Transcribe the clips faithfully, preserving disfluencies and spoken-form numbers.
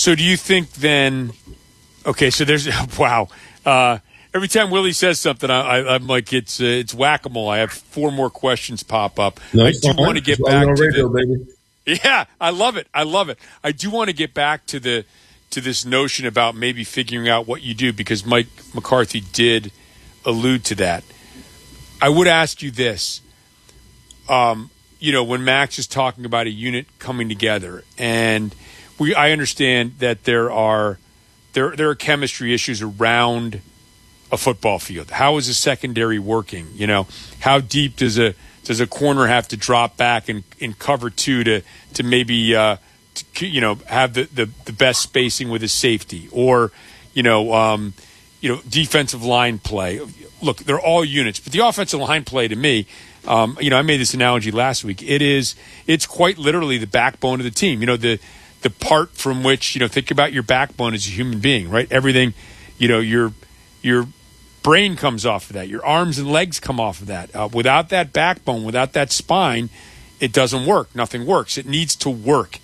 So do you think then? Okay, so there's wow. Uh, every time Willie says something, I, I, I'm like it's uh, it's whack-a-mole. I have four more questions pop up. No, I do fine. want to get It's back on to radio, the, baby. Yeah, I love it. I love it. I do want to get back to the to this notion about maybe figuring out what you do, because Mike McCarthy did allude to that. I would ask you this. Um, you know, when Max is talking about a unit coming together, and we, I understand that there are there there are chemistry issues around a football field. How is a secondary working? You know, how deep does a does a corner have to drop back in, in cover two to to maybe uh, to, you know have the, the, the best spacing with his safety, or you know um, you know defensive line play. Look, they're all units, but the offensive line play to me. Um, you know, I made this analogy last week. It is, it's quite literally the backbone of the team. You know, the the part from which, you know, think about your backbone as a human being, right? Everything, you know, your your brain comes off of that. Your arms and legs come off of that. Uh, without that backbone, without that spine, it doesn't work. Nothing works. It needs to work.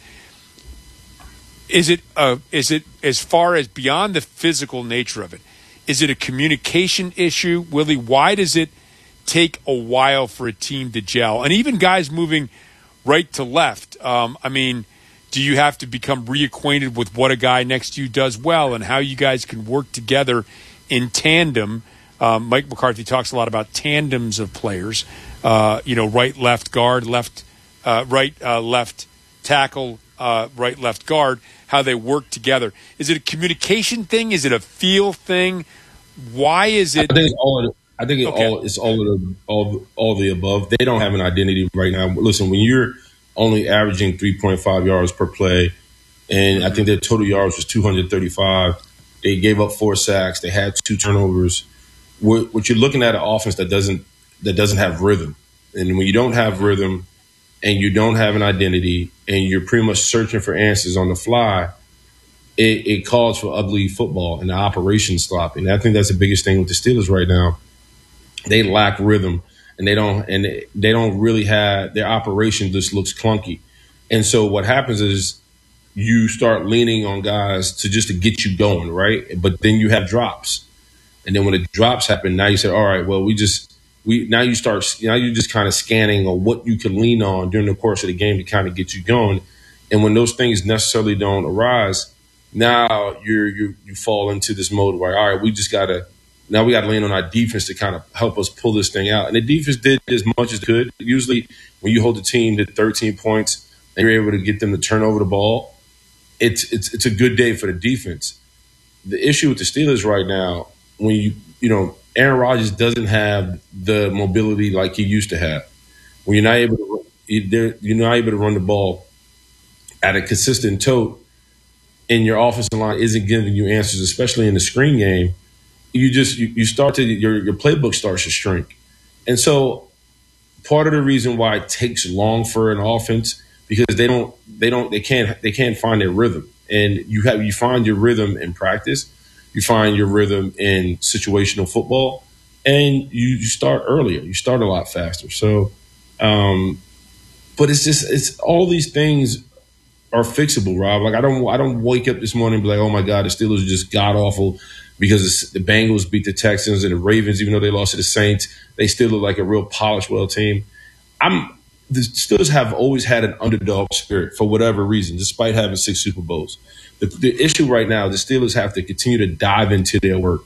Is it uh, is it as far as beyond the physical nature of it? Is it a communication issue, Willie? Why does it take a while for a team to gel? And even guys moving right to left, um, I mean, do you have to become reacquainted with what a guy next to you does well and how you guys can work together in tandem? Um, Mike McCarthy talks a lot about tandems of players, uh, you know, right, left guard, left, uh, right, uh, left tackle, uh, right, left guard, how they work together. Is it a communication thing? Is it a feel thing? Why is it? I think it's all of the- I think it Okay. all it's all of the all all the above. They don't have an identity right now. Listen, when you're only averaging three point five yards per play, and I think their total yards was two hundred thirty-five. They gave up four sacks. They had two turnovers. What, what you're looking at an offense that doesn't that doesn't have rhythm, and when you don't have rhythm, and you don't have an identity, and you're pretty much searching for answers on the fly, it, it calls for ugly football and the operation sloppy. And I think that's the biggest thing with the Steelers right now. They lack rhythm, and they don't and they don't really have their operation just looks clunky. And so what happens is you start leaning on guys to just to get you going, right? But then you have drops, and then when the drops happen, now you say, all right, well, we just we now you start now you're just kind of scanning on what you can lean on during the course of the game to kind of get you going. And when those things necessarily don't arise, now you're you you fall into this mode where, all right, we just gotta. Now we got to lean on our defense to kind of help us pull this thing out. And the defense did as much as it could. Usually when you hold the team to thirteen points and you're able to get them to turn over the ball, it's it's it's a good day for the defense. The issue with the Steelers right now, when you you know, Aaron Rodgers doesn't have the mobility like he used to have. When you're not able to you're not able to run the ball at a consistent tote, and your offensive line isn't giving you answers, especially in the screen game. You just you, you start to your your playbook starts to shrink, and so part of the reason why it takes long for an offense because they don't they don't they can't they can't find their rhythm, and you have you find your rhythm in practice, you find your rhythm in situational football, and you, you start earlier, you start a lot faster. So, um, but it's just it's all these things are fixable, Rob. Like I don't I don't wake up this morning and be like, oh my God, the Steelers are just god awful. Because the Bengals beat the Texans and the Ravens, even though they lost to the Saints, they still look like a real polished, well team. I'm the Steelers have always had an underdog spirit for whatever reason, despite having six Super Bowls. The, the issue right now, the Steelers have to continue to dive into their work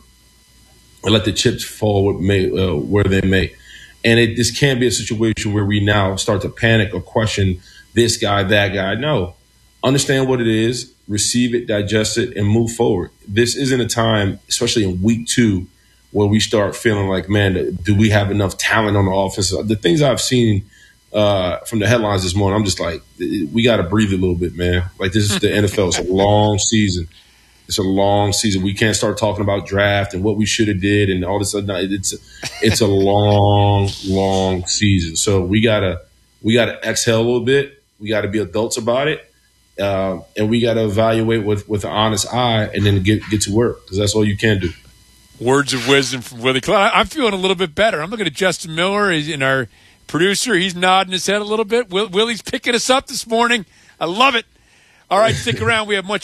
and let the chips fall may, uh, where they may. And it, this can't be a situation where we now start to panic or question this guy, that guy. No. Understand what it is, receive it, digest it, and move forward. This isn't a time, especially in week two, where we start feeling like, man, do we have enough talent on the offense? The things I've seen uh, from the headlines this morning, I'm just like, we got to breathe a little bit, man. Like, this is the N F L. It's a long season. It's a long season. We can't start talking about draft and what we should have did and all this. It's it's a long, long season. So we gotta we gotta exhale a little bit. We got to be adults about it. Uh, and we got to evaluate with, with an honest eye and then get get to work because that's all you can do. Words of wisdom from Willie Cloud. I'm feeling a little bit better. I'm looking at Justin Miller and our producer. He's nodding his head a little bit. Will, Willie's picking us up this morning. I love it. All right, stick around. We have much